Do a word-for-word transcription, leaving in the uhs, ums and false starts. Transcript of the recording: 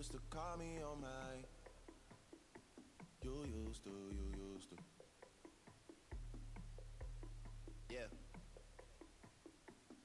used to call me on my. You used to, you used to.